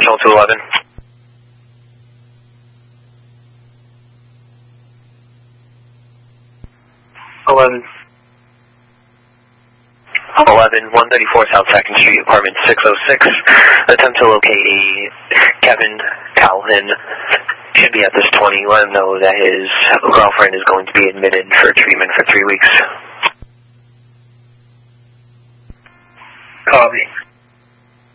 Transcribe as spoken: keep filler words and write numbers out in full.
Central two eleven. eleven. eleven, one thirty-four South second Street, apartment six oh six. Attempt to locate a Kevin Calhoun. Should be at this twenty. Let him know that his girlfriend is going to be admitted for treatment for three weeks. Copy.